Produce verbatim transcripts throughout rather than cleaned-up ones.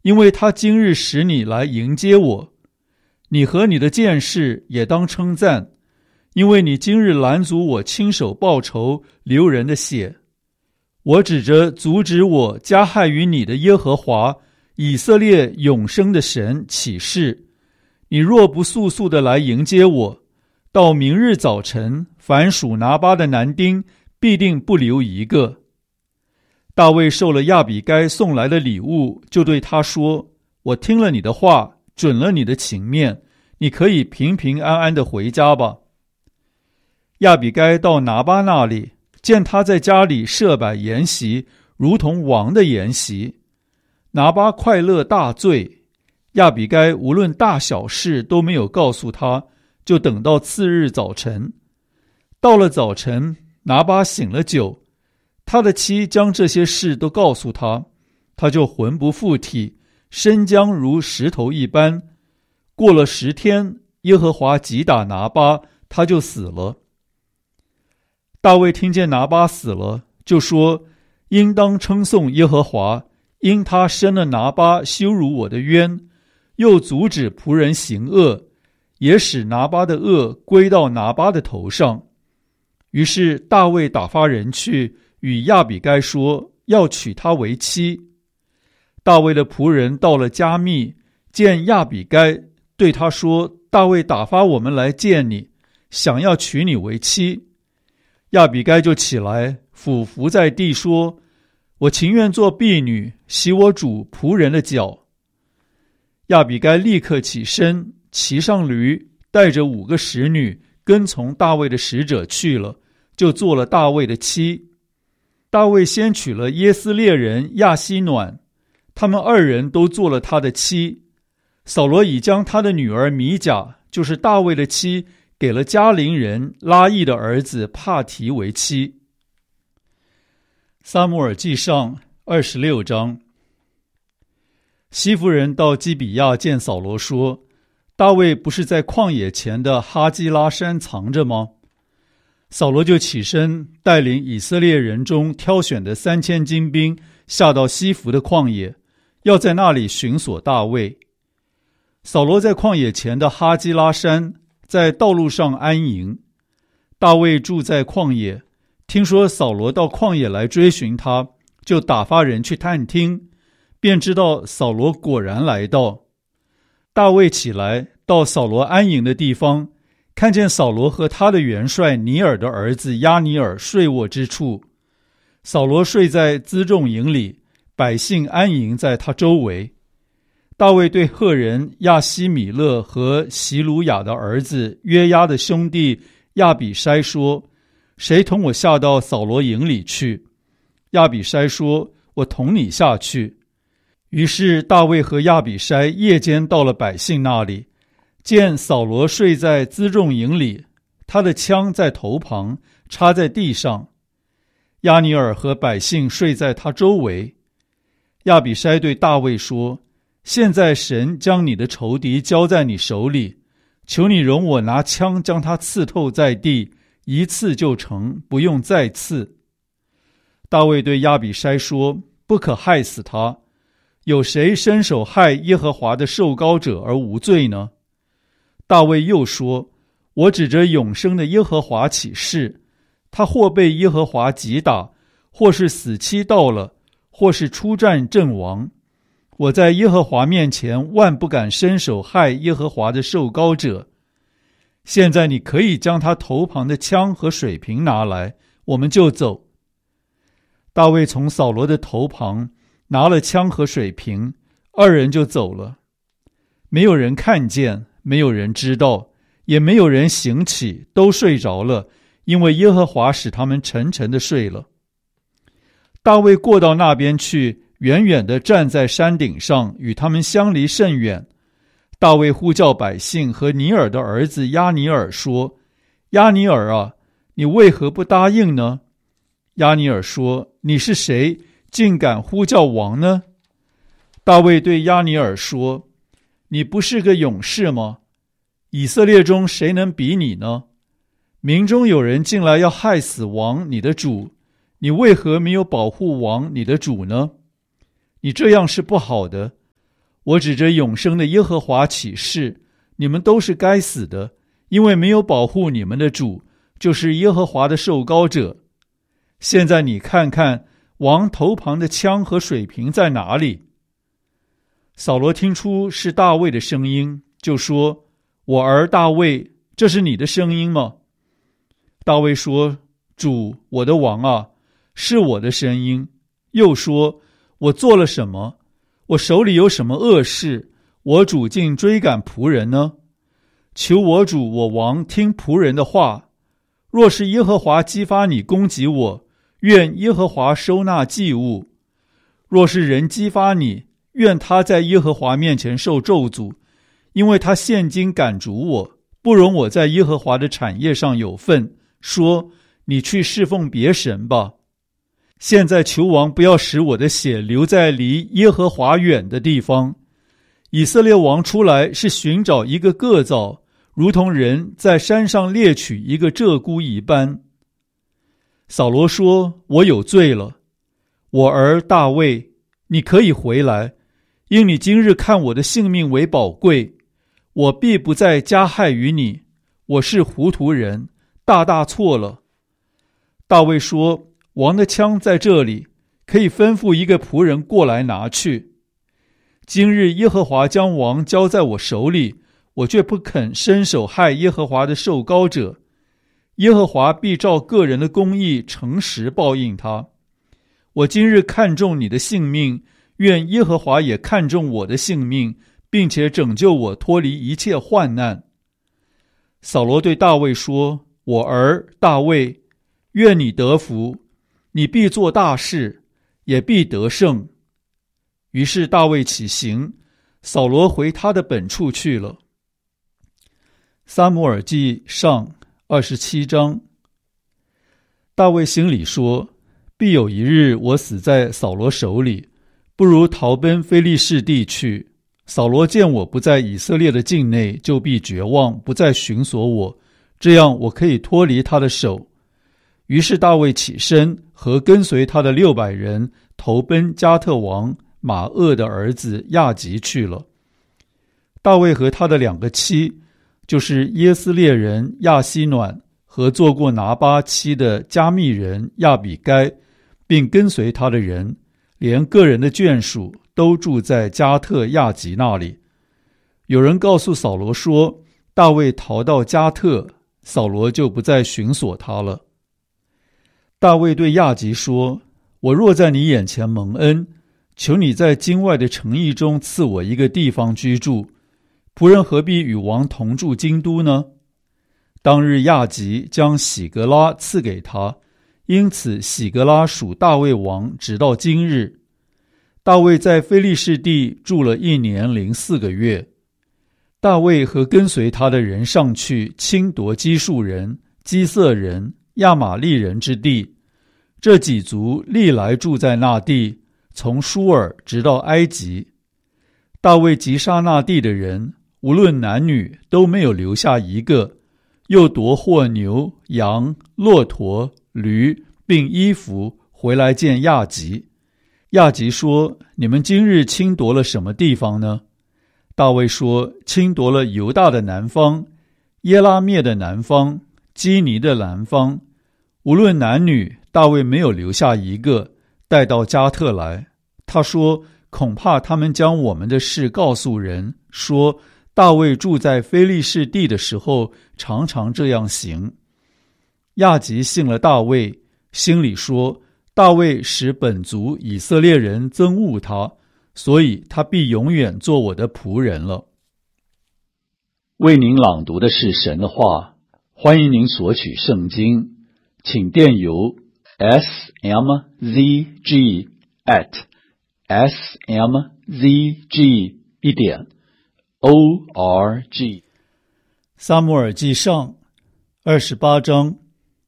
因为他今日使你来迎接我。你和你的剑士也当称赞，因为你今日拦阻我亲手报仇流人的血。我指着阻止我加害于你的耶和华以色列永生的神起誓，你若不速速地来迎接我，到明日早晨，凡属拿巴的男丁必定不留一个。大卫受了亚比该送来的礼物，就对他说，我听了你的话，准了你的情面，你可以平平安安地回家吧。亚比该到拿巴那里，见他在家里设摆筵席，如同王的筵席。拿巴快乐大醉，亚比该无论大小事都没有告诉他，就等到次日早晨。到了早晨，拿巴醒了酒，他的妻将这些事都告诉他，他就魂不附体，身僵如石头一般。过了十天，耶和华击打拿巴，他就死了。大卫听见拿巴死了，就说，应当称颂耶和华，因他伸了拿巴羞辱我的冤，又阻止仆人行恶，也使拿巴的恶归到拿巴的头上。于是大卫打发人去与亚比该说，要娶她为妻。大卫的仆人到了加密，见亚比该，对他说，大卫打发我们来见你，想要娶你为妻。亚比该就起来，俯伏在地说，我情愿做婢女，洗我主仆人的脚。亚比该立刻起身，骑上驴，带着五个使女，跟从大卫的使者去了，就做了大卫的妻。大卫先娶了耶斯列人亚希暖，他们二人都做了他的妻。扫罗已将他的女儿米甲，就是大卫的妻，给了加林人拉益的儿子帕提为妻。撒母耳记上二十六章。西弗人到基比亚见扫罗说，大卫不是在旷野前的哈基拉山藏着吗？扫罗就起身，带领以色列人中挑选的三千精兵，下到西弗的旷野，要在那里寻索大卫。扫罗在旷野前的哈基拉山，在道路上安营。大卫住在旷野，听说扫罗到旷野来追寻他，就打发人去探听，便知道扫罗果然来到。大卫起来，到扫罗安营的地方，看见扫罗和他的元帅尼尔的儿子押尼尔睡卧之处。扫罗睡在辎重营里，百姓安营在他周围。大卫对赫人亚希米勒和席鲁雅的儿子约押的兄弟亚比筛说，谁同我下到扫罗营里去？亚比筛说，我同你下去。于是大卫和亚比筛夜间到了百姓那里，见扫罗睡在辎重营里，他的枪在头旁，插在地上。押尼尔和百姓睡在他周围。亚比筛对大卫说，现在神将你的仇敌交在你手里，求你容我拿枪将他刺透在地，一刺就成，不用再刺。大卫对亚比筛说，不可害死他，有谁伸手害耶和华的受膏者而无罪呢？大卫又说，我指着永生的耶和华起誓，他或被耶和华击打，或是死期到了，或是出战阵亡。我在耶和华面前万不敢伸手害耶和华的受膏者。现在你可以将他头旁的枪和水瓶拿来，我们就走。大卫从扫罗的头旁拿了枪和水瓶，二人就走了。没有人看见，没有人知道，也没有人醒起，都睡着了，因为耶和华使他们沉沉地睡了。大卫过到那边去，远远地站在山顶上，与他们相离甚远。大卫呼叫百姓和尼尔的儿子押尼尔说，押尼尔啊，你为何不答应呢？押尼尔说，你是谁，竟敢呼叫王呢？大卫对押尼尔说，你不是个勇士吗？以色列中谁能比你呢？民中有人进来要害死王你的主，你为何没有保护王你的主呢？你这样是不好的， 我指着永生的耶和华起誓，你们都是该死的，因为没有保护你们的主，就是耶和华的受膏者。现在你看看，王头旁的枪和水瓶在哪里？”扫罗听出是大卫的声音，就说：“我儿大卫，这是你的声音吗？”大卫说：“主，我的王啊，是我的声音。”又说：“我做了什么？我手里有什么恶事？我主竟追赶仆人呢？求我主我王听仆人的话。若是耶和华激发你攻击我，愿耶和华收纳祭物；若是人激发你，愿他在耶和华面前受咒诅，因为他现今赶逐我，不容我在耶和华的产业上有份，说：你去侍奉别神吧。现在求王不要使我的血流在离耶和华远的地方。以色列王出来是寻找一个个蚤，如同人在山上猎取一个鹧鸪一般。”扫罗说：“我有罪了，我儿大卫，你可以回来，因你今日看我的性命为宝贵，我必不再加害于你。我是糊涂人，大大错了。”大卫说：“王的枪在这里，可以吩咐一个仆人过来拿去。今日耶和华将王交在我手里，我却不肯伸手害耶和华的受膏者。耶和华必照个人的公义诚实报应他。我今日看重你的性命，愿耶和华也看重我的性命，并且拯救我脱离一切患难。”扫罗对大卫说：“我儿大卫，愿你得福，你必做大事，也必得胜。”于是大卫起行，扫罗回他的本处去了。撒母耳记上二十七章。大卫心里说：“必有一日我死在扫罗手里，不如逃奔非利士地去。扫罗见我不在以色列的境内，就必绝望，不再寻索我，这样我可以脱离他的手。”于是大卫起身，和跟随他的六百人投奔加特王马厄的儿子亚吉去了。大卫和他的两个妻，就是耶斯列人亚希暖和做过拿巴妻的加密人亚比该，并跟随他的人，连个人的眷属都住在加特亚吉那里。有人告诉扫罗说，大卫逃到加特，扫罗就不再寻索他了。大卫对亚吉说：“我若在你眼前蒙恩，求你在京外的城邑中赐我一个地方居住，仆人何必与王同住京都呢？”当日亚吉将喜格拉赐给他，因此喜格拉属大卫王直到今日。大卫在非利士地住了一年零四个月。大卫和跟随他的人上去侵夺基述人、基色人、亚玛利人之地，这几族历来住在那地，从舒尔直到埃及。大卫击杀那地的人，无论男女，都没有留下一个，又夺获牛、羊、骆驼、驴，并衣服回来见亚吉。亚吉说：“你们今日侵夺了什么地方呢？”大卫说：“侵夺了犹大的南方、耶拉灭的南方、基尼的南方，无论男女，大卫没有留下一个，带到加特来。他说，恐怕他们将我们的事告诉人，说大卫住在非利士地的时候，常常这样行。”亚吉信了大卫，心里说，大卫使本族以色列人憎恶他，所以他必永远做我的仆人了。为您朗读的是神的话，欢迎您索取圣经，请电邮 s m z g at s m z g 一点 o r g。 撒母耳记上二十八章。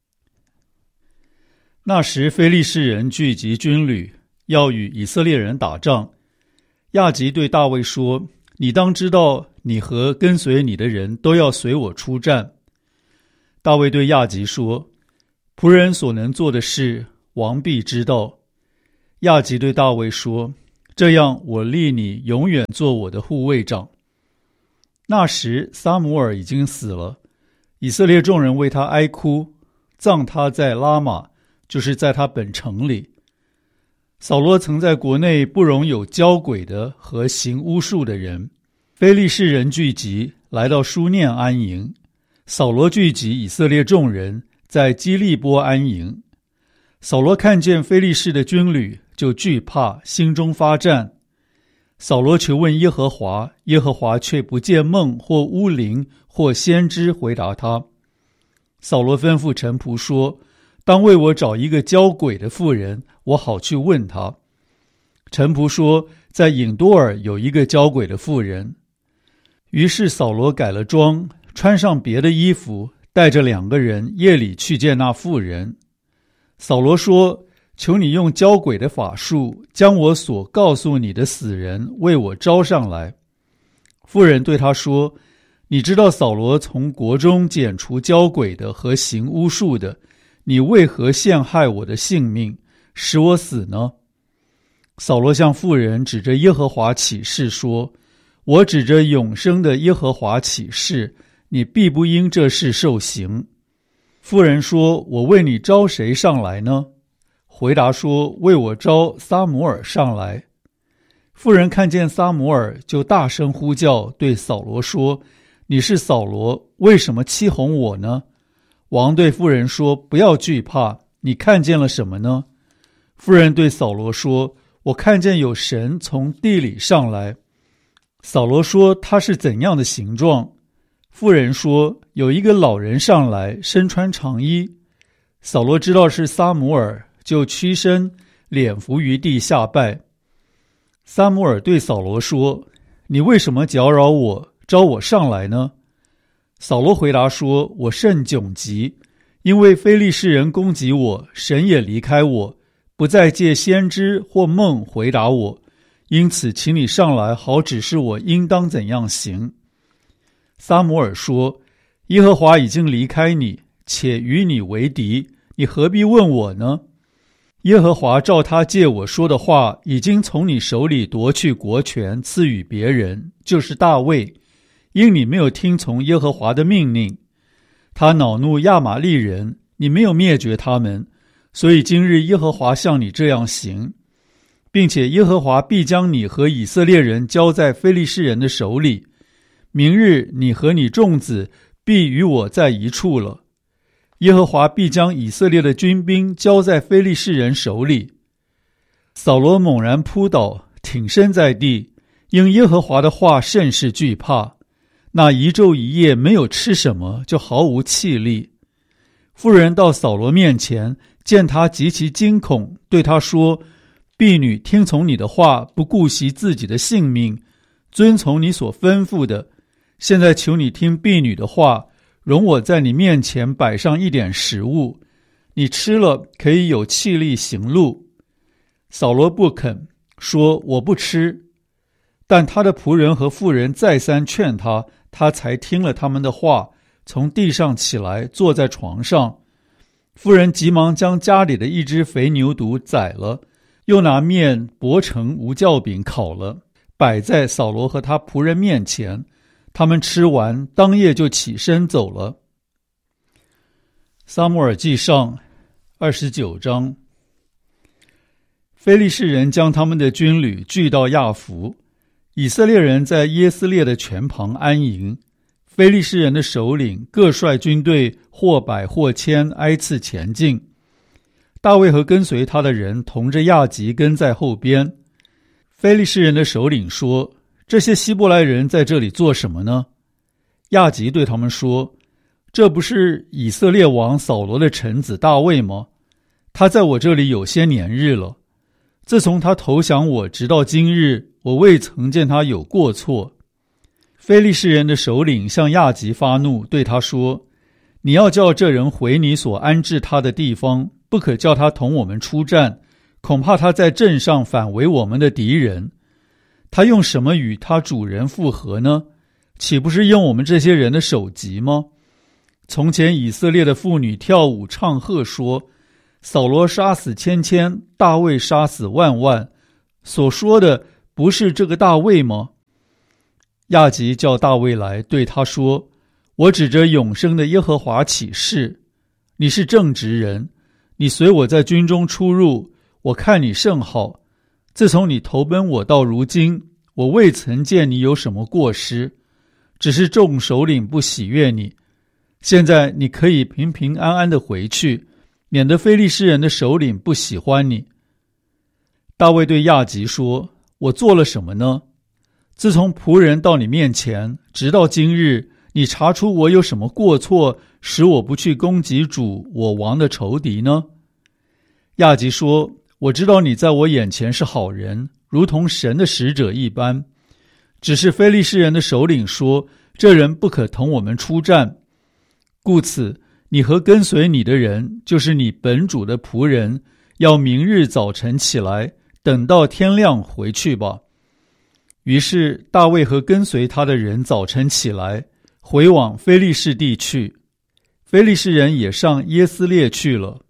那时非利士人聚集军旅，要与以色列人打仗。亚吉对大卫说：“你当知道，你和跟随你的人都要随我出战。”大卫对亚吉说：“仆人所能做的事，王必知道。”亚吉对大卫说：“ 这样我立你永远做我的护卫长。”那时撒母耳已经死了，以色列众人为他哀哭，葬他在拉玛，就是在他本城里。扫罗曾在国内不容有交鬼的和行巫术的人。非利士人聚集，来到书念安营。扫罗聚集以色列众人，在基利波安营。扫罗看见非利士的军旅，就惧怕，心中发战。扫罗求问耶和华，耶和华却不见梦或巫灵或先知回答他。扫罗吩咐臣仆说：“当为我找一个交鬼的妇人，我好去问他。”臣仆说：“在隐多尔有一个交鬼的妇人。”于是扫罗改了装，穿上别的衣服，带着两个人夜里去见那妇人。扫罗说：“求你用交鬼的法术，将我所告诉你的死人为我招上来。”妇人对他说：“你知道扫罗从国中剪除交鬼的和行巫术的，你为何陷害我的性命，使我死呢？”扫罗向妇人指着耶和华起誓说：“我指着永生的耶和华起誓，你必不因这事受刑。”妇人说：“我为你招谁上来呢？”回答说：“为我招撒母耳上来。”妇人看见撒母耳，就大声呼叫，对扫罗说：“你是扫罗，为什么欺哄我呢？”王对妇人说：“不要惧怕，你看见了什么呢？”妇人对扫罗说：“我看见有神从地里上来。”扫罗说：“他是怎样的形状？”妇人说：“有一个老人上来，身穿长衣。”扫罗知道是撒母耳，就屈身，脸伏于地下拜。撒母耳对扫罗说：“你为什么搅扰我，招我上来呢？”扫罗回答说：“我甚窘急，因为非利士人攻击我，神也离开我，不再借先知或梦回答我，因此请你上来，好指示我应当怎样行。”撒母耳说：“耶和华已经离开你，且与你为敌，你何必问我呢？耶和华照他借我说的话，已经从你手里夺去国权，赐予别人，就是大卫，因你没有听从耶和华的命令。他恼怒亚玛利人，你没有灭绝他们，所以今日耶和华向你这样行，并且耶和华必将你和以色列人交在非利士人的手里。明日你和你众子必与我在一处了。耶和华必将以色列的军兵交在非利士人手里。”扫罗猛然扑倒，挺身在地，因耶和华的话甚是惧怕。那一昼一夜没有吃什么，就毫无气力。妇人到扫罗面前，见他极其惊恐，对他说：“婢女听从你的话，不顾惜自己的性命，遵从你所吩咐的。现在求你听婢女的话，容我在你面前摆上一点食物，你吃了可以有气力行路。”扫罗不肯，说：“我不吃。”但他的仆人和妇人再三劝他，他才听了他们的话，从地上起来，坐在床上。妇人急忙将家里的一只肥牛犊宰了，又拿面薄成无酵饼烤了，摆在扫罗和他仆人面前。他们吃完，当夜就起身走了。撒母耳记上二十九章。非利士人将他们的军旅聚到亚弗，以色列人在耶斯列的泉旁安营。非利士人的首领各率军队或百或千挨次前进。大卫和跟随他的人同着亚吉跟在后边。非利士人的首领说：“这些希伯来人在这里做什么呢？”亚吉对他们说：“这不是以色列王扫罗的臣子大卫吗？他在我这里有些年日了。自从他投降我直到今日，我未曾见他有过错。”非利士人的首领向亚吉发怒，对他说：“你要叫这人回你所安置他的地方，不可叫他同我们出战，恐怕他在阵上反为我们的敌人。他用什么与他主人复合呢？岂不是用我们这些人的首级吗？从前以色列的妇女跳舞唱和说：扫罗杀死千千，大卫杀死万万， 所说的不是这个大卫吗？”亚吉叫大卫来，对他说：“我指着永生的耶和华起誓，你是正直人，你随我在军中出入，我看你甚好。自从你投奔我到如今，我未曾见你有什么过失，只是众首领不喜悦你。现在你可以平平安安地回去，免得非利士人的首领不喜欢你。”大卫对亚吉说：“我做了什么呢？自从仆人到你面前，直到今日，你查出我有什么过错，使我不去攻击主我王的仇敌呢？”亚吉说：“我知道你在我眼前是好人，如同神的使者一般。只是非利士人的首领说，这人不可同我们出战。故此，你和跟随你的人，就是你本主的仆人，要明日早晨起来，等到天亮回去吧。”于是大卫和跟随他的人早晨起来，回往非利士地去。非利士人也上耶斯列去了。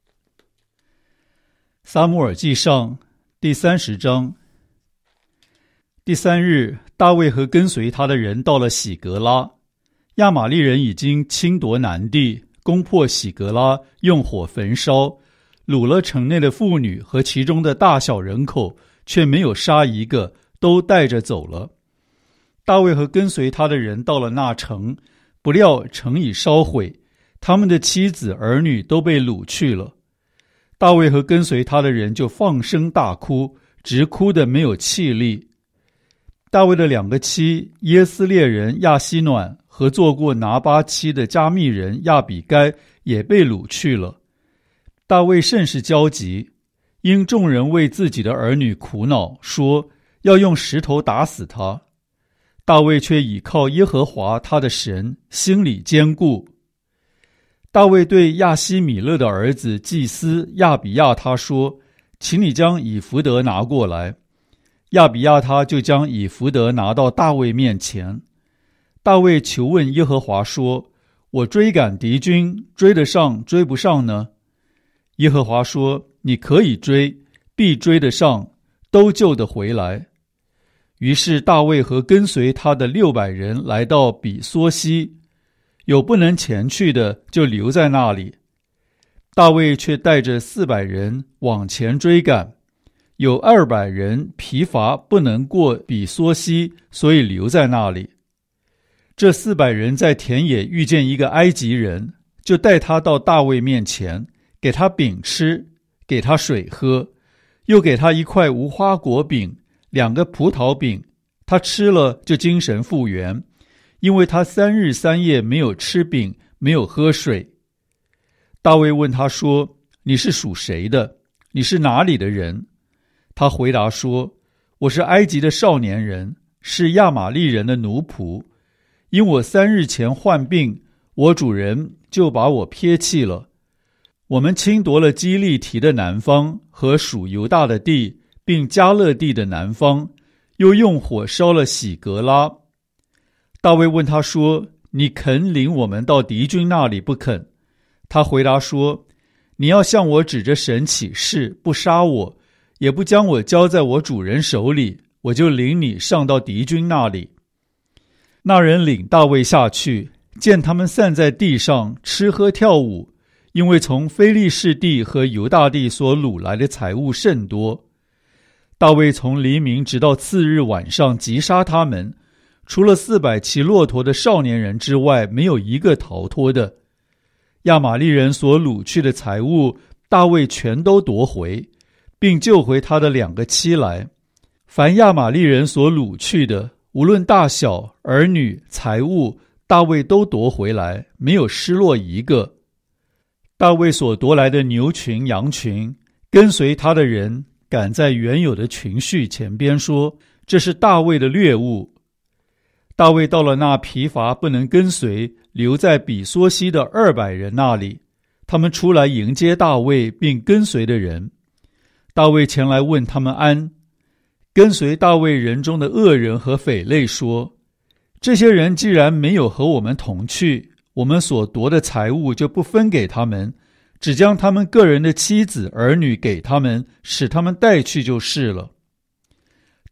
撒母耳记上第三十章。第三日，大卫和跟随他的人到了喜革拉，亚玛力人已经侵夺南地，攻破喜革拉，用火焚烧，掳了城内的妇女和其中的大小人口，却没有杀一个，都带着走了。大卫和跟随他的人到了那城，不料城已烧毁，他们的妻子儿女都被掳去了。大卫和跟随他的人就放声大哭，直哭得没有气力。大卫的两个妻耶斯列人亚希暖和做过拿巴妻的加密人亚比该也被掳去了。大卫甚是焦急，因众人为自己的儿女苦恼，说要用石头打死他。大卫却倚靠耶和华他的神，心里坚固。大卫对亚希米勒的儿子祭司亚比亚他说：“请你将以弗得拿过来。”亚比亚他就将以弗得拿到大卫面前。大卫求问耶和华说：“我追赶敌军，追得上追不上呢？”耶和华说：“你可以追，必追得上，都救得回来。”于是大卫和跟随他的六百人来到比梭西，有不能前去的，就留在那里。大卫却带着四百人往前追赶，有二百人疲乏，不能过比梭西，所以留在那里。这四百人在田野遇见一个埃及人，就带他到大卫面前，给他饼吃，给他水喝，又给他一块无花果饼，两个葡萄饼，他吃了就精神复原，因为他三日三夜没有吃饼，没有喝水。大卫问他说：“你是属谁的？你是哪里的人？”他回答说：“我是埃及的少年人，是亚玛力人的奴仆。因我三日前患病，我主人就把我撇弃了。我们侵夺了基利提的南方和属犹大的地，并迦勒地的南方，又用火烧了喜革拉。”大卫问他说：“你肯领我们到敌军那里不肯？”他回答说：“你要向我指着神起誓，不杀我，也不将我交在我主人手里，我就领你上到敌军那里。”那人领大卫下去，见他们散在地上吃喝跳舞，因为从非利士地和犹大地所掳来的财物甚多。大卫从黎明直到次日晚上击杀他们，除了四百骑骆驼的少年人之外，没有一个逃脱的。亚玛力人所掳去的财物，大卫全都夺回，并救回他的两个妻来。凡亚玛力人所掳去的，无论大小、儿女、财物，大卫都夺回来，没有失落一个。大卫所夺来的牛群、羊群，跟随他的人赶在原有的群畜前边说：“这是大卫的掠物。”大卫到了那疲乏不能跟随，留在比梭西的二百人那里，他们出来迎接大卫并跟随的人。大卫前来问他们安。跟随大卫人中的恶人和匪类说：“这些人既然没有和我们同去，我们所夺的财物就不分给他们，只将他们个人的妻子儿女给他们，使他们带去就是了。”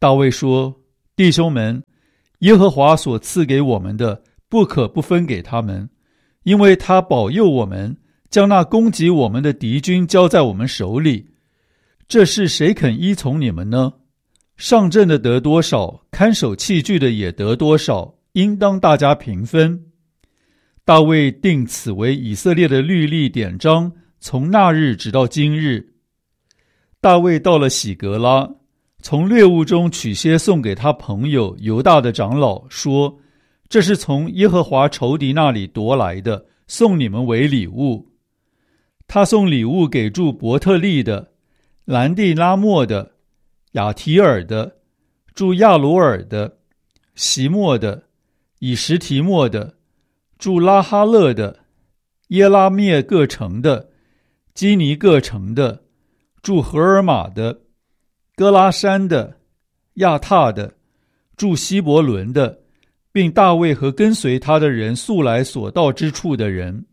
大卫说：弟兄们，耶和华所赐给我们的，不可不分给他们，因为他保佑我们，将那攻击我们的敌军交在我们手里。这事谁肯依从你们呢？上阵的得多少，看守器具的也得多少，应当大家平分。大卫定此为以色列的律例典章，从那日直到今日。大卫到了喜革拉，从掠物中取些送给他朋友犹大的长老，说：这是从耶和华仇敌那里夺来的，送你们为礼物。他送礼物给住伯特利的、兰地拉莫的、亚提尔的、住亚罗尔的、席莫的、以实提莫的、住拉哈勒的、耶拉灭各城的、基尼各城的、住荷尔玛的、哥拉山的、亚塔的、住希伯伦的，并大卫和跟随他的人素来所到之处的人。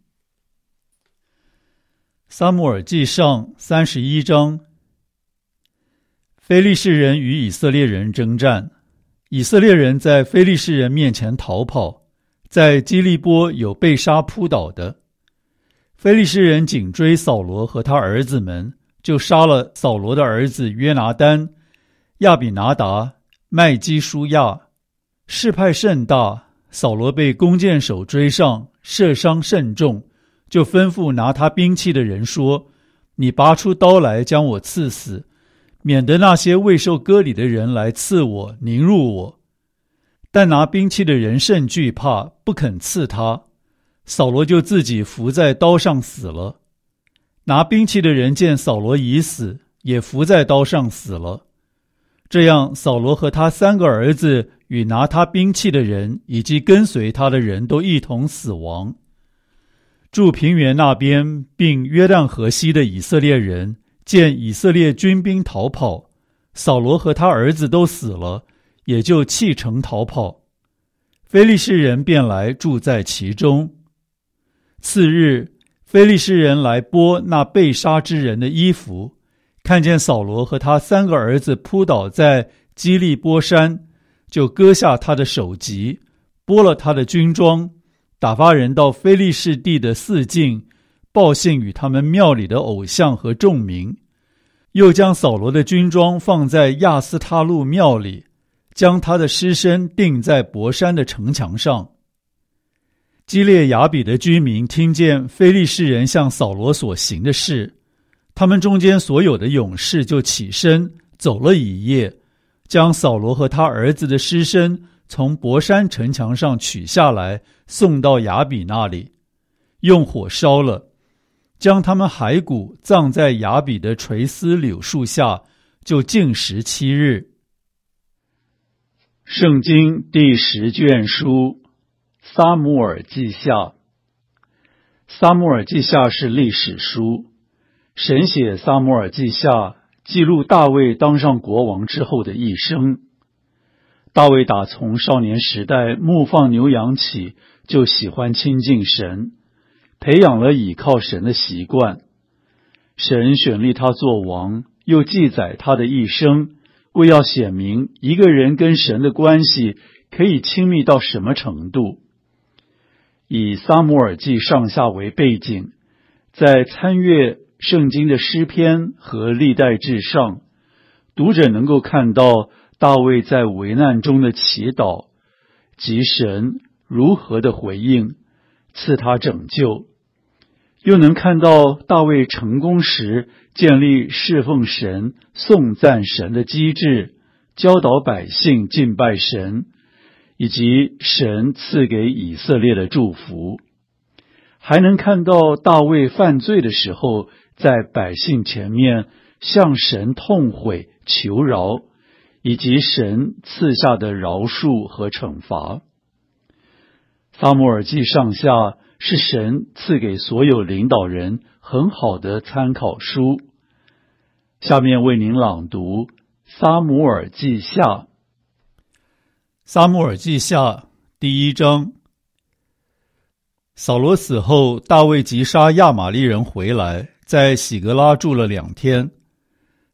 撒母耳记上三十一章。非利士人与以色列人征战，以色列人在非利士人面前逃跑，在基利波有被杀扑倒的。非利士人紧追扫罗和他儿子们，就杀了扫罗的儿子约拿单、亚比拿达、麦基舒亚。事派甚大，扫罗被弓箭手追上，射伤甚重，就吩咐拿他兵器的人说：你拔出刀来将我刺死，免得那些未受割礼的人来刺我，凌辱我。但拿兵器的人甚惧怕，不肯刺他。扫罗就自己伏在刀上死了。拿兵器的人见扫罗已死，也伏在刀上死了。这样，扫罗和他三个儿子与拿他兵器的人以及跟随他的人都一同死亡。住平原那边并约旦河西的以色列人见以色列军兵逃跑，扫罗和他儿子都死了，也就弃城逃跑。非利士人便来住在其中。次日，非利士人来剥那被杀之人的衣服，看见扫罗和他三个儿子扑倒在基利波山，就割下他的首级，剥了他的军装，打发人到非利士地的四境，报信与他们庙里的偶像和众民，又将扫罗的军装放在亚斯他路庙里，将他的尸身钉在伯山的城墙上。基列雅比的居民听见非利士人向扫罗所行的事，他们中间所有的勇士就起身走了一夜，将扫罗和他儿子的尸身从伯山城墙上取下来，送到雅比那里，用火烧了，将他们骸骨葬在雅比的垂丝柳树下，就禁食七日。圣经第十卷书撒母耳记下。撒母耳记下是历史书，神写撒母耳记下，记录大卫当上国王之后的一生。大卫打从少年时代牧放牛羊起，就喜欢亲近神，培养了倚靠神的习惯。神选立他做王，又记载他的一生，为要显明一个人跟神的关系可以亲密到什么程度。以撒母耳记上下为背景，在参阅圣经的诗篇和历代志上，读者能够看到大卫在危难中的祈祷，及神如何的回应，赐他拯救。又能看到大卫成功时建立侍奉神、颂赞神的机制，教导百姓敬拜神，以及神赐给以色列的祝福。还能看到大卫犯罪的时候，在百姓前面向神痛悔求饶，以及神赐下的饶恕和惩罚。撒母耳记上下是神赐给所有领导人很好的参考书。下面为您朗读撒母耳记下。撒母耳记下第一章。扫罗死后，大卫击杀亚玛力人回来，在喜格拉住了两天。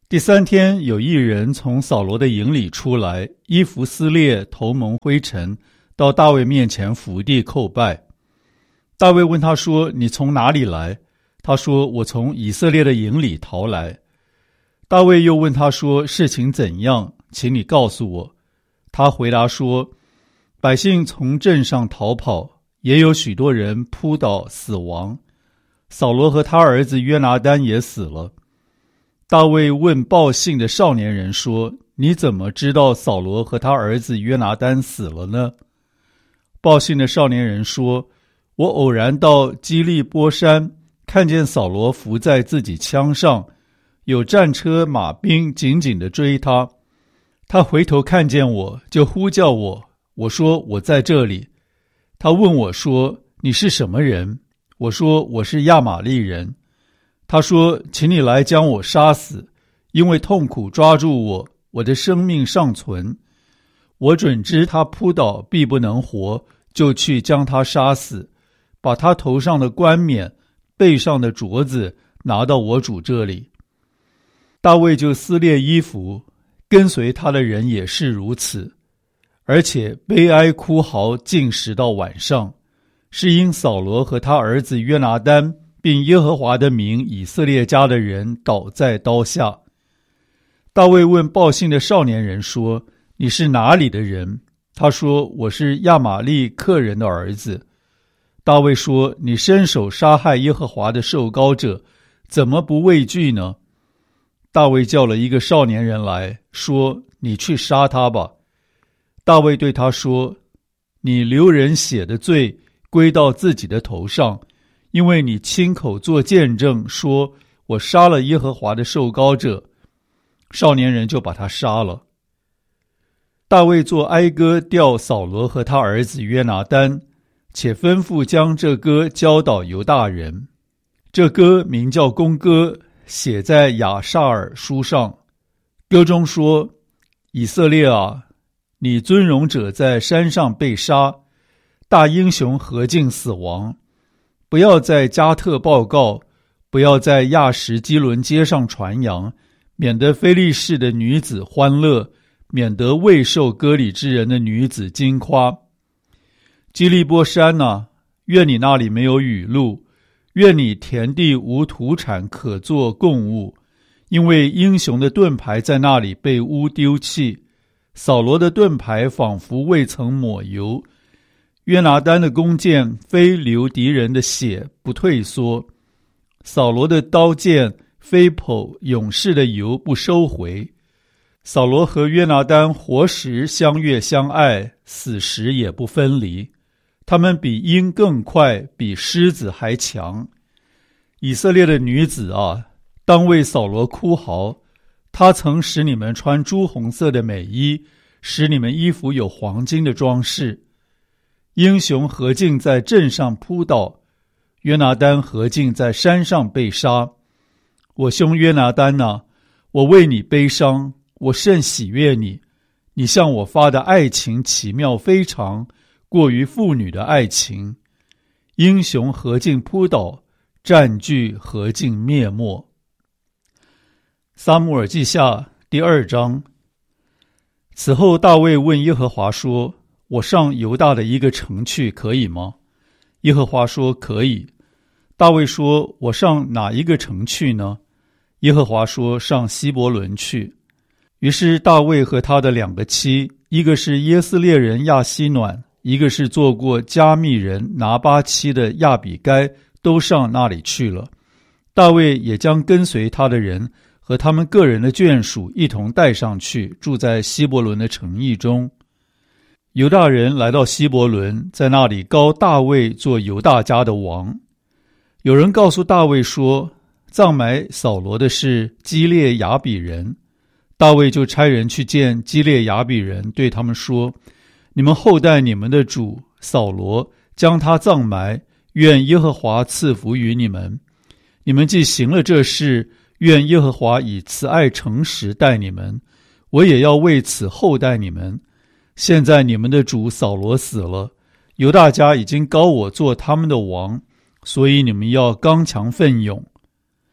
第三天，有一人从扫罗的营里出来，衣服撕裂，头蒙灰尘，到大卫面前伏地叩拜。大卫问他说：你从哪里来？他说：我从以色列的营里逃来。大卫又问他说：事情怎样？请你告诉我。他回答说：百姓从镇上逃跑，也有许多人扑倒死亡，扫罗和他儿子约拿单也死了。大卫问报信的少年人说：你怎么知道扫罗和他儿子约拿单死了呢？报信的少年人说：我偶然到基利波山，看见扫罗伏在自己枪上，有战车马兵紧紧地追他。他回头看见我，就呼叫我，我说：我在这里。他问我说：你是什么人？我说：我是亚玛利人。他说：请你来将我杀死，因为痛苦抓住我，我的生命尚存。我准知他扑倒必不能活，就去将他杀死，把他头上的冠冕、背上的镯子拿到我主这里。大卫就撕裂衣服，跟随他的人也是如此，而且悲哀哭嚎，尽食到晚上，是因扫罗和他儿子约拿单并耶和华的名以色列家的人倒在刀下。大卫问报信的少年人说：你是哪里的人？他说：我是亚玛利克人的儿子。大卫说：你伸手杀害耶和华的受膏者，怎么不畏惧呢？大卫叫了一个少年人来说：你去杀他吧。大卫对他说：你流人血的罪归到自己的头上，因为你亲口作见证说我杀了耶和华的受膏者。少年人就把他杀了。大卫作哀歌吊扫罗和他儿子约拿单，且吩咐将这歌教导犹大人。这歌名叫弓歌，写在亚萨尔书上。歌中说：以色列啊，你尊荣者在山上被杀，大英雄何竟死亡？不要在加特报告，不要在亚什基伦街上传扬，免得非利士的女子欢乐，免得未受割礼之人的女子惊夸。基利波山啊，愿你那里没有雨露，愿你田地无土产可作供物，因为英雄的盾牌在那里被污丢弃，扫罗的盾牌仿佛未曾抹油，约拿单的弓箭非流敌人的血不退缩，扫罗的刀剑非剖勇士的油不收回。扫罗和约拿单活时相悦相爱，死时也不分离。他们比鹰更快，比狮子还强。以色列的女子啊，当为扫罗哭嚎，他曾使你们穿朱红色的美衣，使你们衣服有黄金的装饰。英雄何竟在镇上扑倒，约拿单何竟在山上被杀。我兄约拿单啊，我为你悲伤，我甚喜悦你。你向我发的爱情奇妙非常，过于妇女的爱情。英雄何竟扑倒，战具何竟灭没。撒母耳记下第二章。此后大卫问耶和华说：我上犹大的一个城去可以吗？耶和华说：可以。大卫说：我上哪一个城去呢？耶和华说：上希伯伦去。于是大卫和他的两个妻，一个是耶斯列人亚希暖，一个是做过加密人拿巴妻的亚比该，都上那里去了。大卫也将跟随他的人和他们个人的眷属一同带上去，住在希伯伦的城邑中。犹大人来到希伯伦，在那里膏大卫做犹大家的王。有人告诉大卫说，葬埋扫罗的是基列雅比人。大卫就差人去见基列雅比人，对他们说：你们厚待你们的主扫罗，将他葬埋，愿耶和华赐福于你们。你们既行了这事，愿耶和华以慈爱诚实待你们，我也要为此厚待你们。现在你们的主扫罗死了，犹大家已经膏我做他们的王，所以你们要刚强奋勇。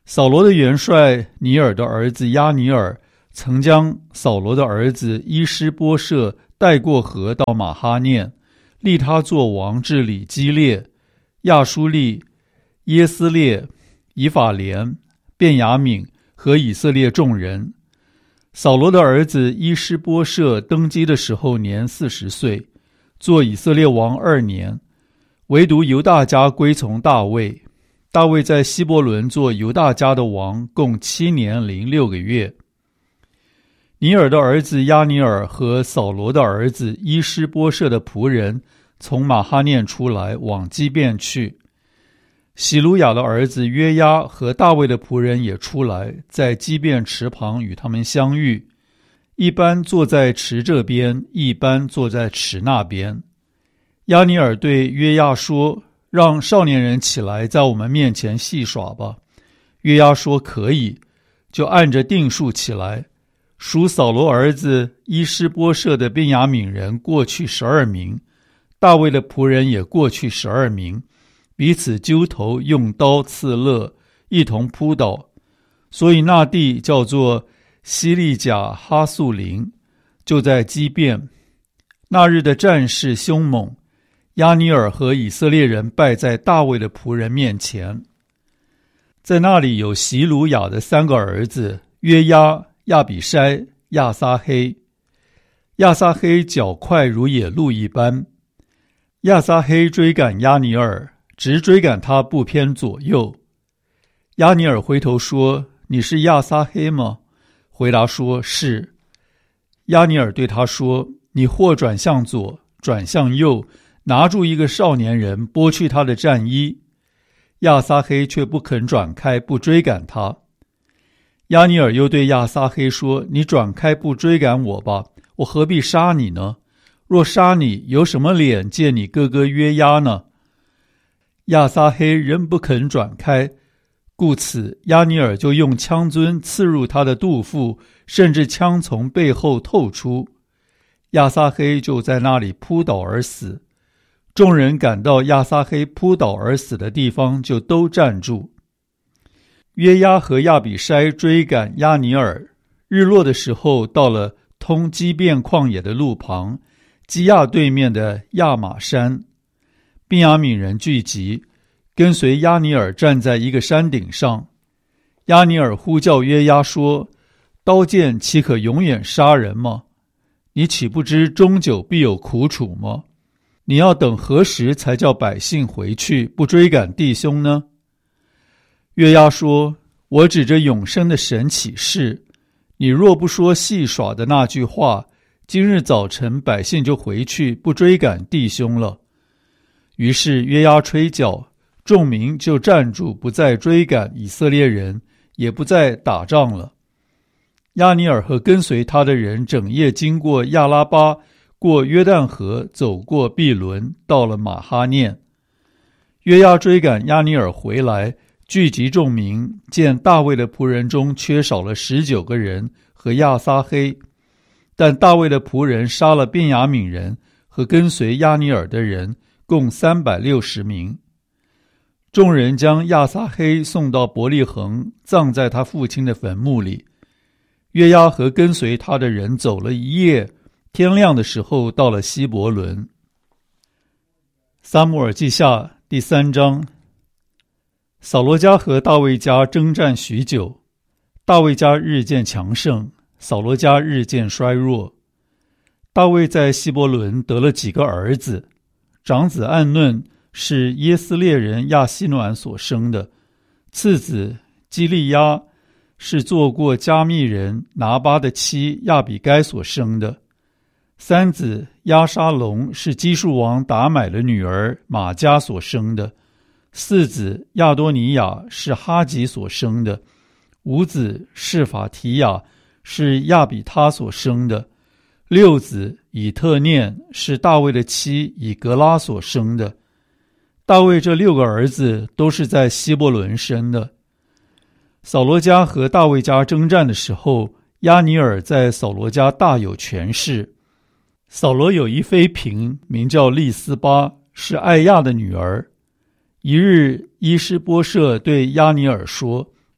扫罗的元帅尼尔的儿子押尼尔曾将扫罗的儿子伊施波设带过河到马哈念，立他做王治理基列、亚舒利、耶斯列、以法莲、便雅悯和以色列众人。扫罗的儿子伊施波设登基的时候年四十岁，做以色列王二年，唯独犹大家归从大卫。大卫在希伯伦做犹大家的王，共七年零六个月。尼尔的儿子押尼尔和扫罗的儿子伊施波设的仆人从马哈念出来，往基遍去。喜鲁雅的儿子约押和大卫的仆人也出来，在基遍池旁与他们相遇，一般坐在池这边，一般坐在池那边。押尼尔对约押说，让少年人起来，在我们面前戏耍吧。约押说可以，就按着定数起来。属扫罗儿子伊施波设的便雅悯人过去十二名，大卫的仆人也过去十二名，彼此揪头，用刀刺勒，一同扑倒。所以那地叫做西利甲哈素林，就在基遍。那日的战事凶猛，押尼尔和以色列人败在大卫的仆人面前。在那里有洗鲁雅的三个儿子，约押、亚比筛、亚撒黑。亚撒黑脚快如野鹿一般，亚撒黑追赶押尼尔，直追赶他不偏左右。押尼尔回头说，你是亚撒黑吗？回答说，是。押尼尔对他说，你或转向左，转向右，拿住一个少年人，剥去他的战衣。亚撒黑却不肯转开，不追赶他。押尼尔又对亚撒黑说，你转开不追赶我吧，我何必杀你呢？若杀你，有什么脸见你哥哥约押呢？亚撒黑仍不肯转开，故此押尼尔就用枪樽刺入他的肚腹，甚至枪从背后透出。亚撒黑就在那里扑倒而死。众人赶到亚撒黑扑倒而死的地方，就都站住。约押和亚比筛追赶押尼尔，日落的时候到了通基遍旷野的路旁，基亚对面的亚玛山。便雅悯人聚集，跟随押尼尔站在一个山顶上。押尼尔呼叫约押说，刀剑岂可永远杀人吗？你岂不知终久必有苦楚吗？你要等何时才叫百姓回去，不追赶弟兄呢？约押说，我指着永生的神起誓，你若不说戏耍的那句话，今日早晨百姓就回去，不追赶弟兄了。于是约押吹角，众民就站住，不再追赶以色列人，也不再打仗了。押尼尔和跟随他的人整夜经过亚拉巴，过约旦河，走过毕伦，到了马哈念。约押追赶押尼尔回来，聚集众民，见大卫的仆人中缺少了十九个人和亚撒黑，但大卫的仆人杀了便雅悯人和跟随押尼尔的人，共三百六十名。众人将亚撒黑送到伯利恒，葬在他父亲的坟墓里。约押和跟随他的人走了一夜，天亮的时候到了希伯伦。撒母耳记下第三章。扫罗家和大卫家征战许久，大卫家日渐强盛，扫罗家日渐衰弱。大卫在希伯伦得了几个儿子，长子暗嫩是耶斯列人亚希暖所生的，次子基利押是做过加密人拿巴的妻亚比该所生的，三子押沙龙是基述王达买的女儿玛迦所生的，四子亚多尼亚是哈吉所生的，五子示法提亚是亚比他所生的，六子以特念是大卫的妻以格拉所生的。大卫这六个儿子都是在希伯伦生的。扫罗家和大卫家征战的时候，押尼尔在扫罗家大有权势。扫罗有一妃嫔，名叫利斯巴，是艾亚的女儿。一日伊施波设对押尼尔说，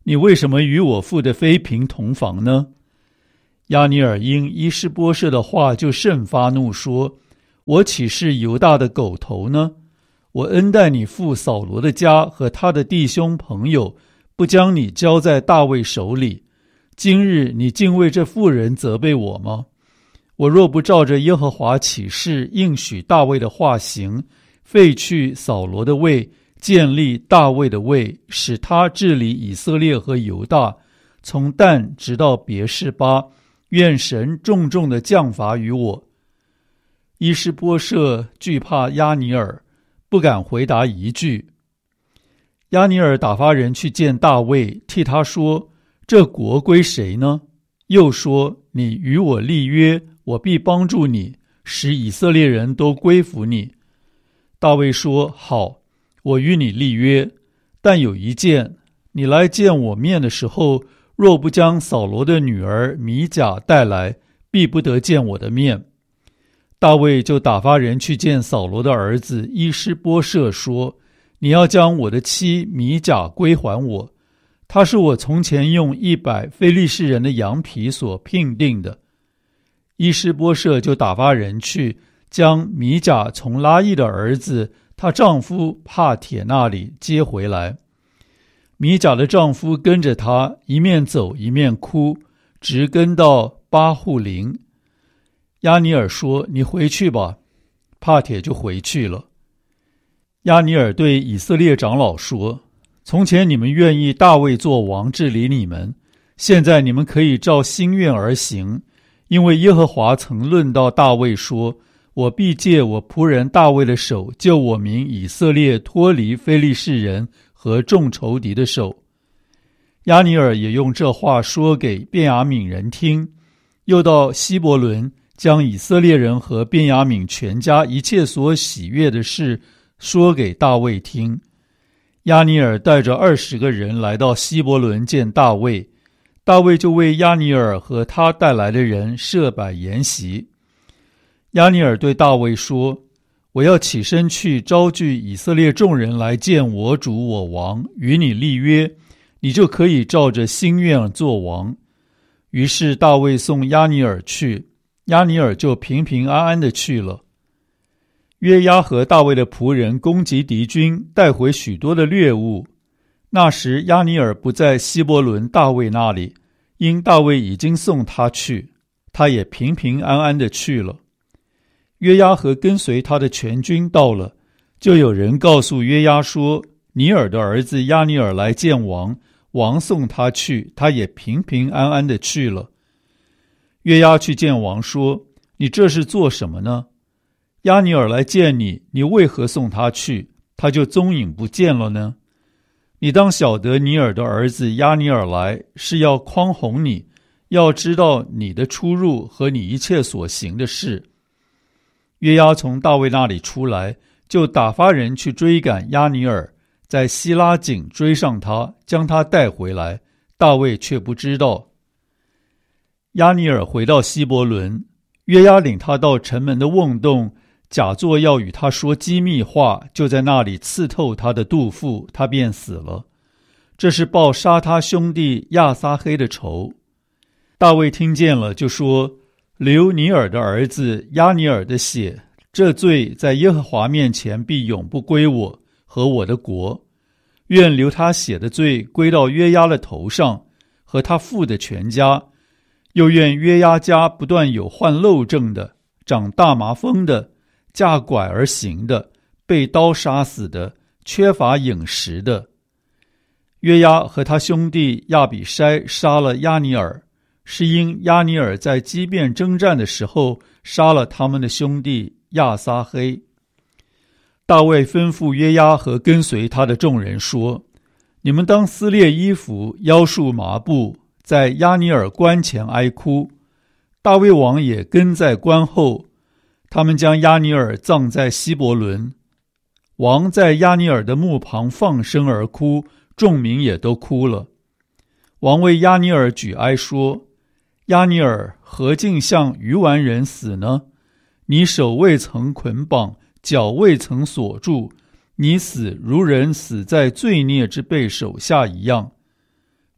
你为什么与我父的妃嫔同房呢？”押尼珥因伊施波设的话就甚发怒，说：“我岂是犹大的狗头呢？我恩待你父扫罗的家和他的弟兄朋友，不将你交在大卫手里。今日你竟为这妇人责备我吗？我若不照着耶和华起誓应许大卫的话行，废去扫罗的位，建立大卫的位，使他治理以色列和犹大，从但直到别是巴，愿神重重的降罚于我。”伊施波设惧怕押尼珥，不敢回答一句。押尼珥打发人去见大卫，替他说：“这国归谁呢？”又说：“你与我立约，我必帮助你，使以色列人都归服你。”大卫说：“好，我与你立约，但有一件，你来见我面的时候，若不将扫罗的女儿米甲带来，必不得见我的面。”大卫就打发人去见扫罗的儿子伊施波设，说：“你要将我的妻米甲归还我，她是我从前用一百非利士人的羊皮所聘定的。”伊施波设就打发人去，将米甲从拉亿的儿子她丈夫帕铁那里接回来。米甲的丈夫跟着她，一面走一面哭，直跟到巴户林。押尼珥说：“你回去吧。”帕铁就回去了。押尼珥对以色列长老说：“从前你们愿意大卫做王治理你们，现在你们可以照心愿而行，因为耶和华曾论到大卫说：我必借我仆人大卫的手，救我民以色列脱离非利士人和众仇敌的手。”押尼珥也用这话说给便雅悯人听，又到希伯伦，将以色列人和便雅悯全家一切所喜悦的事说给大卫听。押尼珥带着二十个人来到希伯伦见大卫，大卫就为押尼珥和他带来的人设摆筵席。押尼珥对大卫说：“我要起身去招聚以色列众人来见我主我王，与你立约，你就可以照着心愿做王。”于是大卫送押尼珥去，押尼珥就平平安安地去了。约押和大卫的仆人攻击敌军，带回许多的掠物。那时押尼珥不在希伯伦大卫那里，因大卫已经送他去，他也平平安安地去了。约押和跟随他的全军到了，就有人告诉约押说：“尼珥的儿子押尼珥来见王，王送他去，他也平平安安地去了。”约押去见王说：“你这是做什么呢？押尼珥来见你，你为何送他去，他就踪影不见了呢？你当晓得尼珥的儿子押尼珥来，是要匡哄你，要知道你的出入和你一切所行的事。”约押从大卫那里出来，就打发人去追赶押尼珥，在希拉井追上他，将他带回来，大卫却不知道。押尼珥回到希伯伦，约押领他到城门的瓮洞，假作要与他说机密话，就在那里刺透他的肚腹，他便死了。这是报杀他兄弟亚撒黑的仇。大卫听见了，就说：“流尼珥的儿子押尼珥的血，这罪在耶和华面前必永不归我和我的国。愿流他血的罪归到约押的头上，和他父的全家。又愿约押家不断有患漏症的，长大麻风的，架拐而行的，被刀杀死的，缺乏饮食的。”约押和他兄弟亚比筛杀了押尼珥，是因押尼珥在基遍征战的时候杀了他们的兄弟亚撒黑。大卫吩咐约押和跟随他的众人说：“你们当撕裂衣服，腰束麻布，在押尼珥棺前哀哭。”大卫王也跟在棺后。他们将押尼珥葬在希伯伦。王在押尼珥的墓旁放声而哭，众民也都哭了。王为押尼珥举哀说：“押尼珥何竟像愚顽人死呢？你手未曾捆绑，脚未曾锁住，你死如人死在罪孽之辈手下一样。”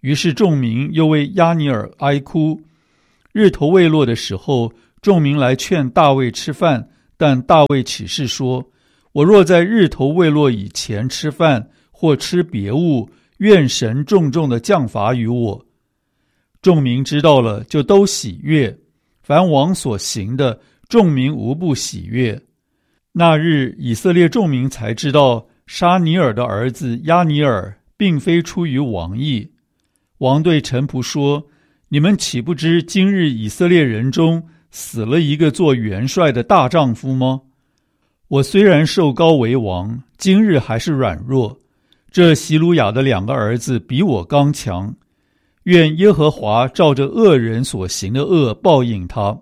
于是众民又为押尼珥哀哭。日头未落的时候，众民来劝大卫吃饭，但大卫起誓说：我若在日头未落以前吃饭，或吃别物，愿神重重的降罚于我。众民知道了，就都喜悦。凡王所行的，众民无不喜悦。那日以色列众民才知道，沙尼尔的儿子押尼珥并非出于王意。王对臣仆说：你们岂不知今日以色列人中死了一个做元帅的大丈夫吗？我虽然受膏为王，今日还是软弱。这希鲁雅的两个儿子比我刚强，愿耶和华照着恶人所行的恶报应他。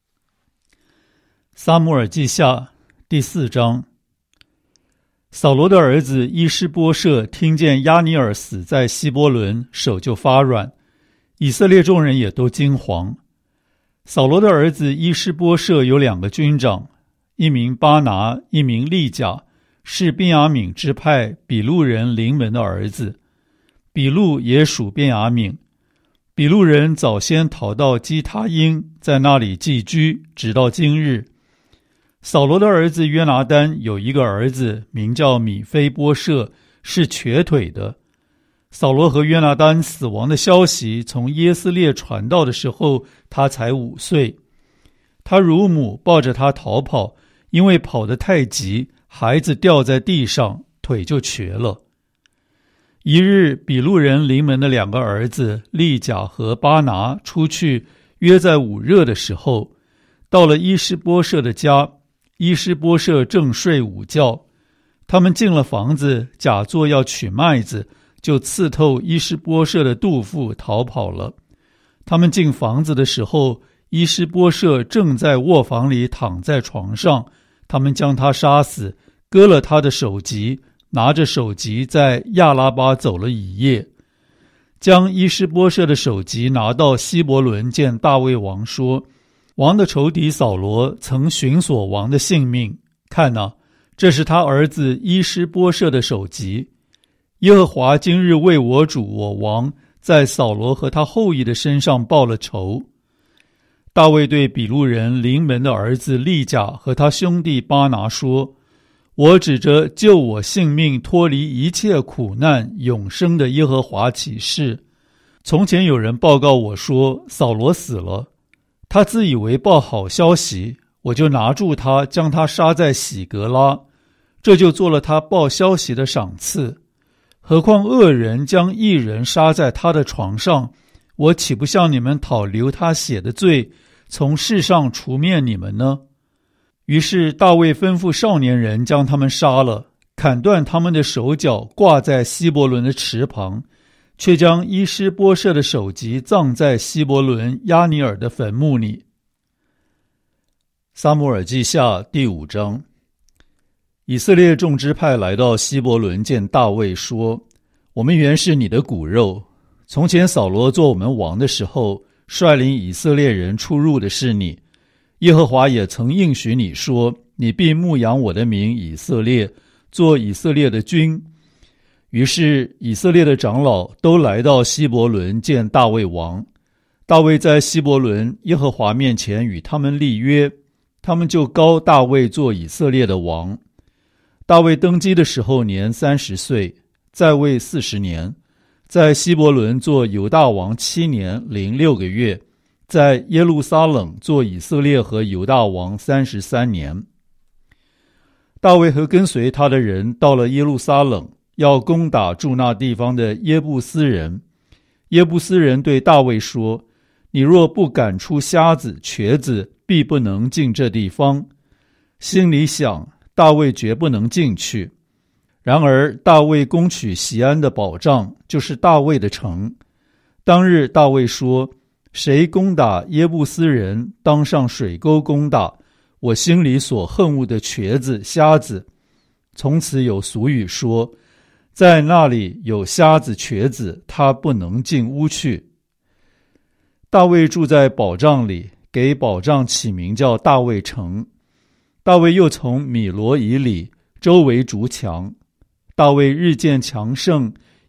撒母耳记下第四章。扫罗的儿子伊施波设听见押尼珥死在希伯伦，手就发软，以色列众人也都惊惶。扫罗的儿子伊施波设有两个军长，一名巴拿，一名利甲，是便雅悯支派比路人临门的儿子。比路也属便雅悯。比路人早先逃到基他因，在那里寄居，直到今日。扫罗的儿子约拿单有一个儿子，名叫米非波设，是瘸腿的。扫罗和约拿单死亡的消息从耶斯列传到的时候，他才五岁。他乳母抱着他逃跑，因为跑得太急，孩子掉在地上，腿就瘸了。一日，比路人临门的两个儿子利甲和巴拿出去，约在午热的时候，到了伊施波设的家。伊施波设正睡午觉，他们进了房子，假作要取麦子，就刺透伊施波设的肚腹，逃跑了。他们进房子的时候，伊施波设正在卧房里躺在床上，他们将他杀死，割了他的首级，拿着首级在亚拉巴走了一夜。将伊施波设的首级拿到希伯伦见大卫王，说：王的仇敌扫罗曾寻索王的性命，看哪，这是他儿子伊施波设的首级。耶和华今日为我主我王在扫罗和他后裔的身上报了仇。大卫对比路人临门的儿子利甲和他兄弟巴拿说：我指着救我性命脱离一切苦难永生的耶和华起誓，从前有人报告我说扫罗死了，他自以为报好消息，我就拿住他，将他杀在喜格拉，这就做了他报消息的赏赐。何况恶人将义人杀在他的床上，我岂不向你们讨流他血的罪，从世上除灭你们呢？于是大卫吩咐少年人将他们杀了，砍断他们的手脚，挂在希伯伦的池旁，却将伊施波设的首级葬在希伯伦押尼珥的坟墓里。撒母耳记下第五章。以色列众支派来到希伯伦见大卫，说：我们原是你的骨肉，从前扫罗做我们王的时候，率领以色列人出入的是你。耶和华也曾应许你说，你必牧养我的民以色列，做以色列的君。于是以色列的长老都来到希伯伦见大卫王。大卫在希伯伦耶和华面前与他们立约，他们就膏大卫做以色列的王。大卫登基的时候年三十岁，在位四十年，在希伯伦做犹大王七年零六个月，在耶路撒冷做以色列和犹大王三十三年。大卫和跟随他的人到了耶路撒冷，要攻打住那地方的耶布斯人。耶布斯人对大卫说：你若不赶出瞎子瘸子，必不能进这地方。心里想，大卫绝不能进去。然而大卫攻取锡安的保障，就是大卫的城。当日大卫说：谁攻打耶布斯人，当上水沟攻打我心里所恨恶的瘸子瞎子。从此有俗语说，在那里有瞎子瘸子，他不能进屋去。大卫住在保障里，给保障起名叫大卫城。大卫又从米罗以里周围筑墙。大卫日渐强盛，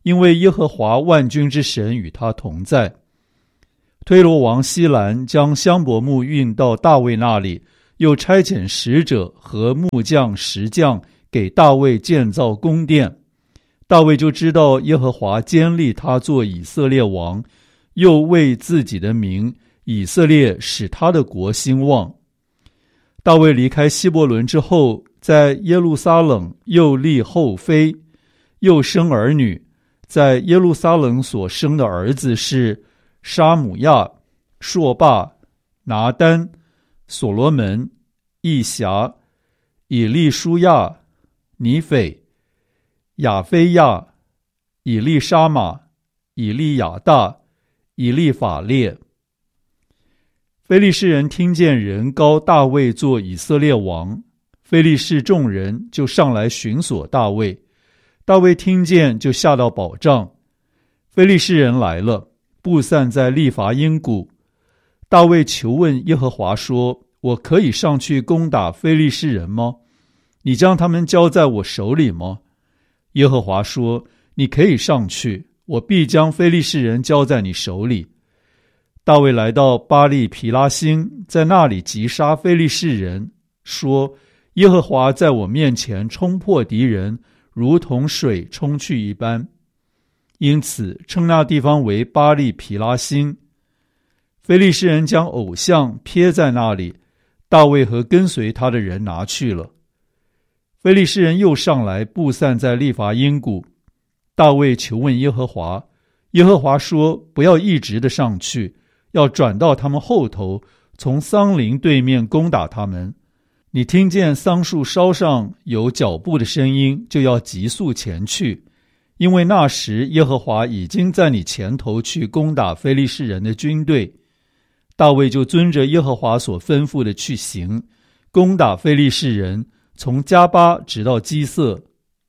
因为耶和华万军之神与他同在。推罗王西兰将香柏木运到大卫那里，又差遣使者和木匠、石匠给大卫建造宫殿。大卫就知道耶和华坚立他做以色列王，又为自己的名以色列使他的国兴旺。大卫离开希伯伦之后，在耶路撒冷又立后妃，又生儿女。在耶路撒冷所生的儿子是沙姆亚、朔霸、拿单、所罗门、以辖、以利舒亚、尼斐、亚非亚、以利沙玛、以利亚大、以利法列。非利士人听见人膏大卫做以色列王，非利士众人就上来寻索大卫。大卫听见就下到保障。非利士人来了，布散在利乏音谷。大卫求问耶和华说：我可以上去攻打非利士人吗？你将他们交在我手里吗？耶和华说：你可以上去，我必将非利士人交在你手里。大卫来到巴利皮拉星，在那里击杀非利士人，说：耶和华在我面前冲破敌人，如同水冲去一般。因此称那地方为巴利皮拉星。非利士人将偶像撇在那里，大卫和跟随他的人拿去了。非利士人又上来布散在利乏音谷。大卫求问耶和华，耶和华说：不要一直的上去，要转到他们后头，从桑林对面攻打他们。你听见桑树梢上有脚步的声音，就要急速前去，因为那时耶和华已经在你前头去攻打非利士人的军队。大卫就遵着耶和华所吩咐的去行，攻打非利士人，从加巴直到基色。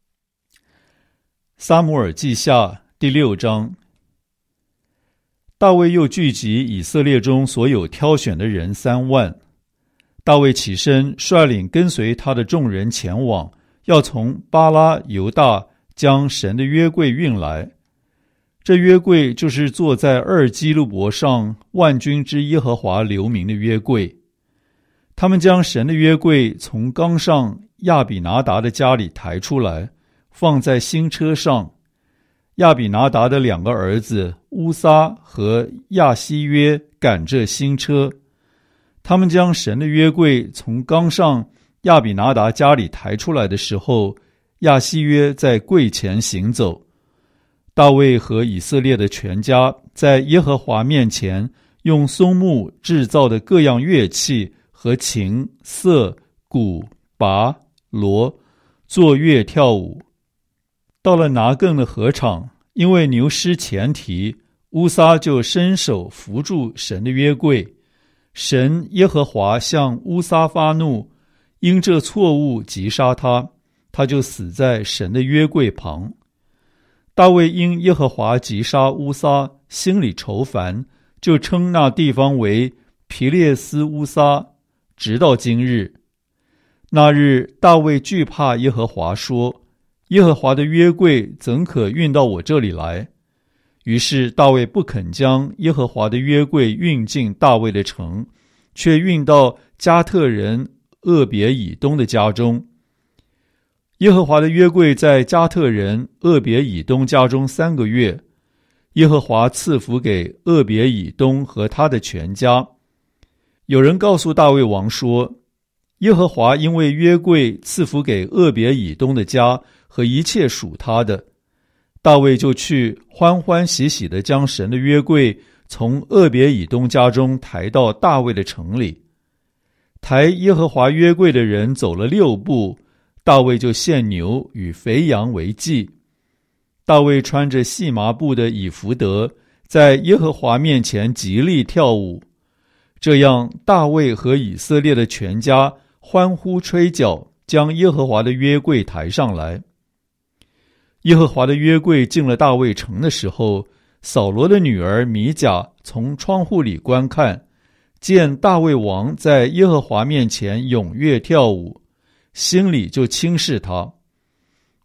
撒母耳记下第六章。大卫又聚集以色列中所有挑选的人三万。大卫起身，率领跟随他的众人前往，要从巴拉犹大将神的约柜运来。这约柜就是坐在二基路伯上万军之耶和华留名的约柜。他们将神的约柜从冈上亚比拿达的家里抬出来，放在新车上。亚比拿达的两个儿子乌撒和亚希约赶这新车。他们将神的约柜从冈上亚比拿达家里抬出来的时候，亚希约在柜前行走。大卫和以色列的全家在耶和华面前用松木制造的各样乐器和琴、瑟、鼓、拔、锣作乐跳舞。到了拿更的禾场，因为牛失前蹄，乌撒就伸手扶住神的约柜。神耶和华向乌撒发怒，因这错误击杀他，他就死在神的约柜旁。大卫因耶和华击杀乌撒，心里愁烦，就称那地方为皮列斯乌撒，直到今日。那日大卫惧怕耶和华，说：耶和华的约柜怎可运到我这里来？于是大卫不肯将耶和华的约柜运进大卫的城，却运到加特人厄别以东的家中。耶和华的约柜在加特人厄别以东家中三个月，耶和华赐福给厄别以东和他的全家。有人告诉大卫王说：耶和华因为约柜赐福给厄别以东的家和一切属他的。大卫就去欢欢喜喜地将神的约柜从厄别以东家中抬到大卫的城里。抬耶和华约柜的人走了六步，大卫就献牛与肥羊为祭。大卫穿着细麻布的以弗得，在耶和华面前极力跳舞。这样大卫和以色列的全家欢呼吹角，将耶和华的约柜抬上来。耶和华的约柜进了大卫城的时候，扫罗的女儿米甲从窗户里观看，见大卫王在耶和华面前踊跃跳舞，心里就轻视他。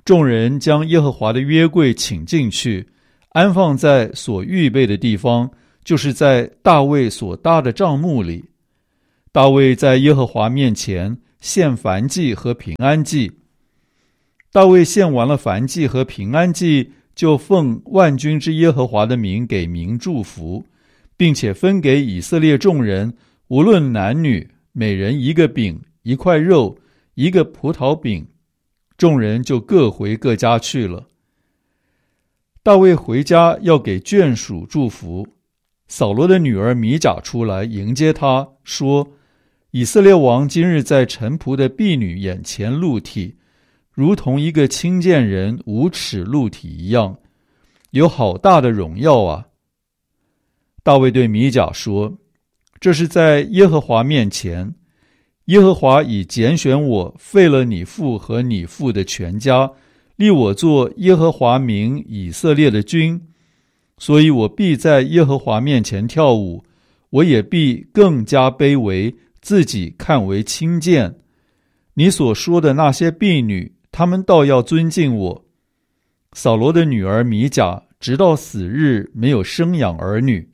众人将耶和华的约柜请进去，安放在所预备的地方，就是在大卫所搭的帐幕里。大卫在耶和华面前献燔祭和平安祭。大卫献完了燔祭和平安祭，就奉万军之耶和华的名给民祝福，并且分给以色列众人，无论男女，每人一个饼，一块肉，一个葡萄饼。众人就各回各家去了。大卫回家要给眷属祝福，扫罗的女儿米甲出来迎接他，说：以色列王今日在臣仆的婢女眼前露体，如同一个轻贱人无耻露体一样，有好大的荣耀啊！大卫对米甲说：这是在耶和华面前，耶和华已拣选我，废了你父和你父的全家，立我做耶和华名以色列的君，所以我必在耶和华面前跳舞，我也必更加卑微，自己看为轻贱。你所说的那些婢女，他们倒要尊敬我。扫罗的女儿米甲直到死日没有生养儿女。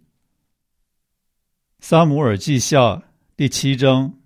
撒母耳记下第七章。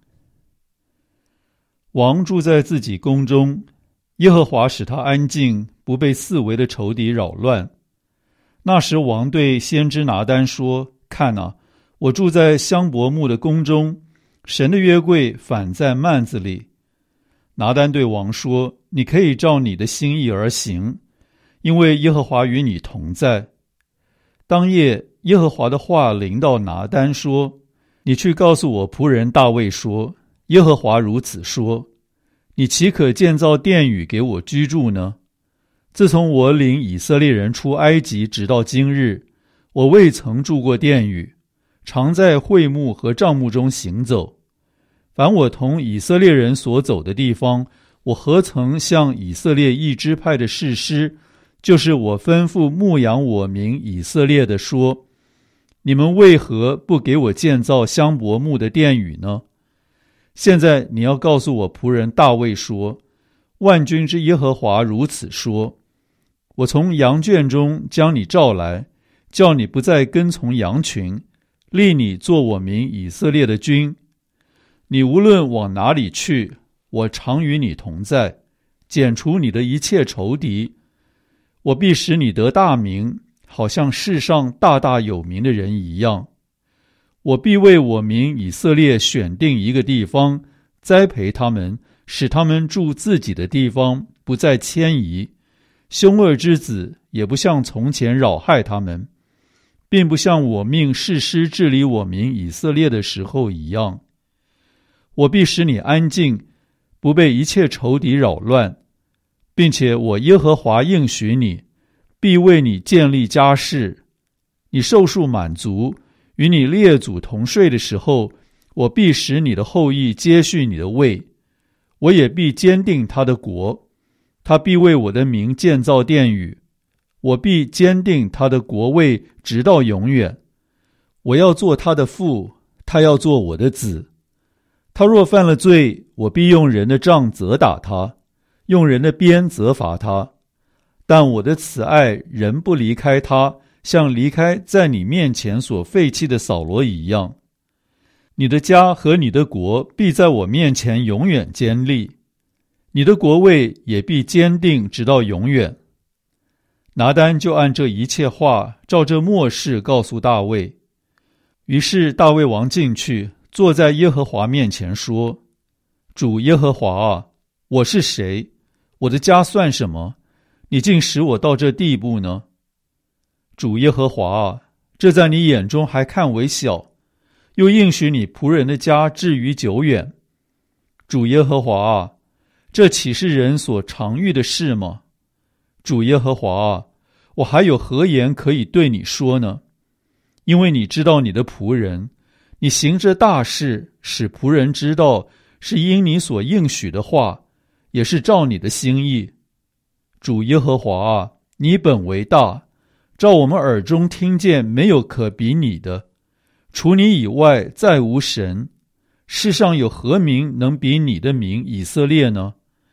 王住在自己宫中，耶和华使他安静，不被四围的仇敌扰乱。那时王对先知拿单说：看啊，我住在香柏木的宫中，神的约柜反在幔子里。拿单对王说：你可以照你的心意而行，因为耶和华与你同在。当夜，耶和华的话临到拿单说：你去告诉我仆人大卫说，耶和华如此说，你岂可建造殿宇给我居住呢？自从我领以色列人出埃及直到今日，我未曾住过殿宇，常在会幕和帐幕中行走。凡我同以色列人所走的地方，我何曾向以色列一支派的士师，就是我吩咐牧养我民以色列的说，你们为何不给我建造香柏木的殿宇呢？现在你要告诉我仆人大卫说，万军之耶和华如此说，我从羊圈中将你召来，叫你不再跟从羊群，立你做我民以色列的君。你无论往哪里去，我常与你同在，剪除你的一切仇敌。我必使你得大名，好像世上大大有名的人一样。我必为我民以色列选定一个地方，栽培他们，使他们住自己的地方，不再迁移。凶恶之子也不像从前扰害他们，并不像我命士师治理我民以色列的时候一样。我必使你安静，不被一切仇敌扰乱，并且我耶和华应许你，必为你建立家室。你寿数满足，与你列祖同睡的时候，我必使你的后裔接续你的位，我也必坚定他的国，他必为我的名建造殿宇，我必坚定他的国位直到永远。我要做他的父，他要做我的子。他若犯了罪，我必用人的杖责打他，用人的鞭责罚他。但我的慈爱仍不离开他，像离开在你面前所废弃的扫罗一样。你的家和你的国必在我面前永远坚立，你的国位也必坚定直到永远。拿单就按这一切话，照这默示告诉大卫。于是大卫王进去，坐在耶和华面前说：主耶和华啊，我是谁？我的家算什么？你竟使我到这地步呢？主耶和华啊，这在你眼中还看为小，又应许你仆人的家至于久远。主耶和华啊，这岂是人所常遇的事吗？主耶和华啊，我还有何言可以对你说呢？因为你知道你的仆人，你行这大事，使仆人知道是因你所应许的话，也是照你的心意。主耶和华啊，你本为大，照我们耳中听见，没有可比你的。除你以外，再无神。世上有何名能比你的名以色列呢？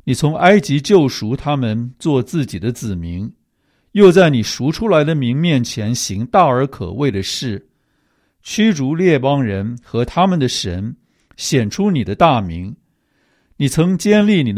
你从埃及救赎他们做自己的子民，又在你赎出来的民面前行大而可畏的事，驱逐列邦人和他们的神，显出你的大名。你曾坚立你的